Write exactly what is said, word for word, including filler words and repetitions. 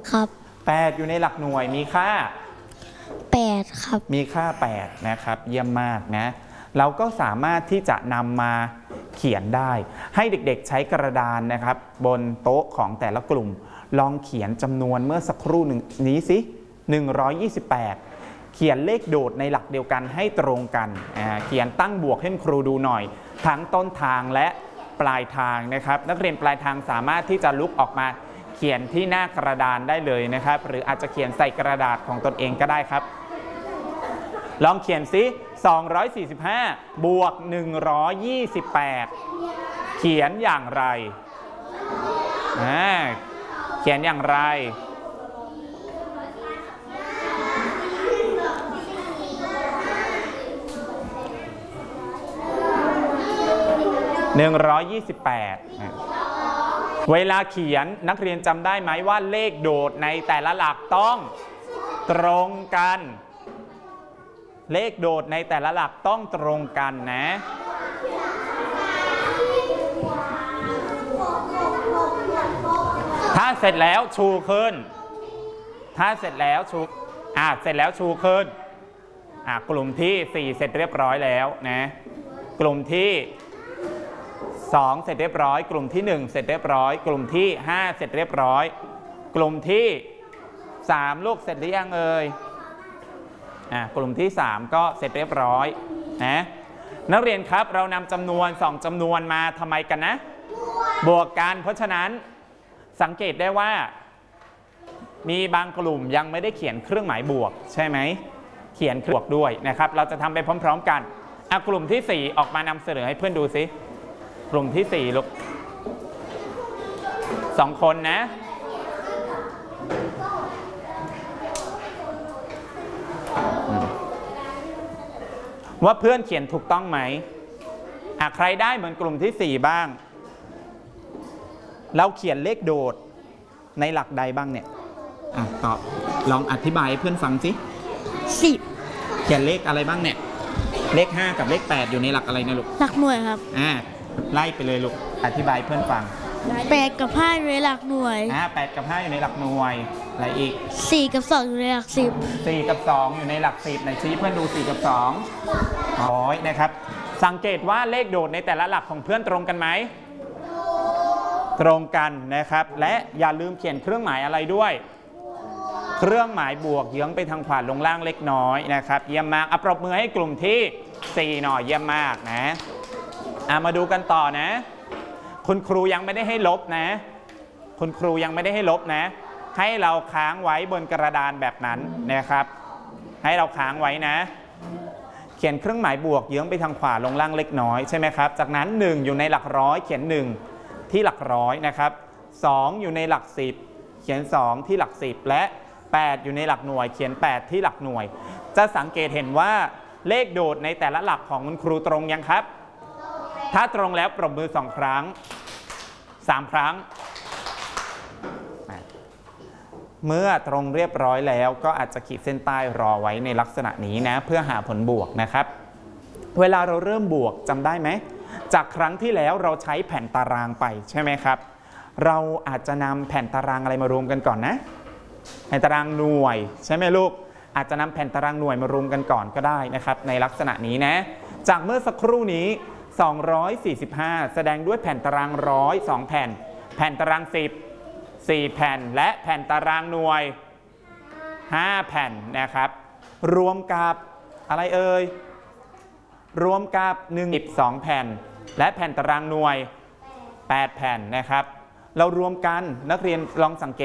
ครับแปดอยู่ในหลักหน่วยมีค่าแปดครับมีค่าแปดนะครับเยี่ยมมากนะเราก็สามารถที่จะนำมาเขียนได้ให้เด็กๆใช้กระดานนะครับบนโต๊ะของแต่ละกลุ่มลองเขียนจำนวนเมื่อสักครู่หนึ่งนี้สิหนึ่งร้อยยี่สิบแปดเขียนเลขโดดในหลักเดียวกันให้ตรงกันเขียนตั้งบวกให้ครูดูหน่อยทั้งต้นทางและปลายทางนะครับนักเรียนปลายทางสามารถที่จะลุกออกมาเขียนที่หน้ากระดานได้เลยนะครับหรืออาจจะเขียนใส่กระดาษของตนเองก็ได้ครับลองเขียนซิสองร้อยสี่สิบห้าบวกหนึ่งร้อยยี่สิบแปดเขียนอย่างไรเขียนอย่างไรหนึ่งร้อยยี่สิบแปดเวลาเขียนนักเรียนจำได้ไหมว่าเลขโดดในแต่ละหลักต้องตรงกันเลขโดดในแต่ละหลักต้องตรงกันนะถ้าเสร็จแล้วชูขึ้นถ้าเสร็จแล้วชูอ่ะเสร็จแล้วชูขึ้นอ่ะกลุ่มที่สี่เสร็จเรียบร้อยแล้วนะกลุ่มที่สองเสร็จเรียบร้อยกลุ่มที่หนึ่งเสร็จเรียบร้อยกลุ่มที่ห้าเสร็จเรียบร้อยกลุ่มที่สามลูกเสร็จหรือยังเอ่ยอ่ะกลุ่มที่สามก็เสร็จเรียบร้อยนะนักเรียนครับเรานำจำนวนสองจำนวนมาทำไมกันนะบวกกันเพราะฉะนั้นสังเกตได้ว่ามีบางกลุ่มยังไม่ได้เขียนเครื่องหมายบวกใช่ไหมเขียนบวกด้วยนะครับเราจะทำไปพร้อมๆกันอ่ะกลุ่มที่สี่ออกมานำเสนอให้เพื่อนดูสิกลุ่มที่สี่ลูกสองคนนะว่าเพื่อนเขียนถูกต้องไหมอ่ะใครได้เหมือนกลุ่มที่สี่บ้างเราเขียนเลขโดดในหลักใดบ้างเนี่ยอ่ะตอบลองอธิบายให้เพื่อนฟังสิสิบเขียนเลขอะไรบ้างเนี่ยเลขห้ากับเลขแปดอยู่ในหลักอะไรนะลูกหลักหน่วยครับอ่าไล่ไปเลยลูกอธิบายเพื่อนฟังแปดกับห้าอยู่ในหลักหน่วยอ่าแปดกับห้าอยู่ในหลักหน่วยอะไรอีกสี่กับสองอยู่ในหลักสิบสี่กับสองอยู่ในหลักสิบไหนชี้เพื่อนดูสี่กับสองร้อยนะครับสังเกตว่าเลขโดดในแต่ละหลักของเพื่อนตรงกันไหมตรงกันนะครับและอย่าลืมเขียนเครื่องหมายอะไรด้วยเครื่องหมายบวกเยื้องไปทางขวาลงล่างเล็กน้อยนะครับเยี่ยมมากอ่ะปรบมือให้กลุ่มที่สี่หน่อยเยี่ยมมากนะอ่ะมาดูกันต่อนะคุณครูยังไม่ได้ให้ลบนะคุณครูยังไม่ได้ให้ลบนะให้เราค้างไว้บนกระดานแบบนั้นนะครับให้เราค้างไว้นะเขียนเครื่องหมายบวกเยื้องไปทางขวาลงล่างเล็กน้อยใช่ไหมครับจากนั้นหนึ่งอยู่ในหลักร้อยเขียนหนึ่งที่หลักร้อยนะครับสองอยู่ในหลักสิบเขียนสองที่หลักสิบและแปดอยู่ในหลักหน่วยเขียนแปดที่หลักหน่วยจะสังเกตเห็นว่าเลขโดดในแต่ละหลักของคุณครูตรงยังครับถ้าตรงแล้วปรบมือสองครั้งสามครั้งเมื่อตรงเรียบร้อยแล้วก็อาจจะขีดเส้นใต้รอไว้ในลักษณะนี้นะเพื่อหาผลบวกนะครับเวลาเราเริ่มบวกจำได้ไหมจากครั้งที่แล้วเราใช้แผ่นตารางไปใช่ไหมครับเราอาจจะนำแผ่นตารางอะไรมารวมกันก่อนนะแผ่นตารางหน่วยใช่ไหมลูกอาจจะนำแผ่นตารางหน่วยมารวมกันก่อนก็ได้นะครับในลักษณะนี้นะจากเมื่อสักครู่นี้สองร้อยสี่สิบห้าแสดงด้วยแผ่นตารางร้อยสองแผ่นแผ่นตารางสิบสี่แผ่นและแผ่นตารางหน่วยห้าแผ่นนะครับรวมกับอะไรเอ่ยรวมกับหนึ่ง สองแผ่นและแผ่นตารางหน่วยแปดแผ่นนะครับเรารวมกันนักเรียนลองสังเกต